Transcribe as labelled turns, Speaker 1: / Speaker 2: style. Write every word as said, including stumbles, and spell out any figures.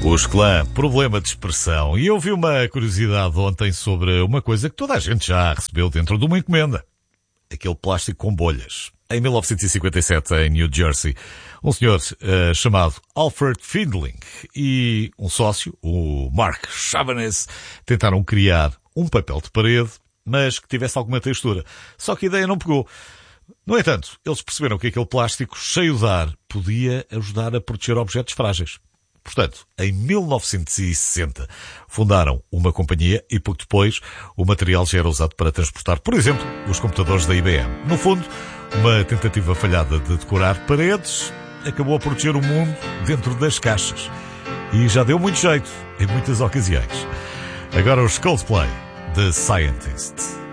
Speaker 1: Os clã, problema de expressão. E eu vi uma curiosidade ontem sobre uma coisa que toda a gente já recebeu dentro de uma encomenda. Aquele plástico com bolhas. Em mil novecentos e cinquenta e sete, em New Jersey, um senhor uh, chamado Alfred Findling e um sócio, o Mark Chavanez, tentaram criar um papel de parede, mas que tivesse alguma textura. Só que a ideia não pegou. No entanto, eles perceberam que aquele plástico cheio de ar podia ajudar a proteger objetos frágeis. Portanto, em mil novecentos e sessenta, fundaram uma companhia e pouco depois o material já era usado para transportar, por exemplo, os computadores da I B M. No fundo, uma tentativa falhada de decorar paredes acabou a proteger o mundo dentro das caixas. E já deu muito jeito em muitas ocasiões. Agora os Coldplay, The Scientist.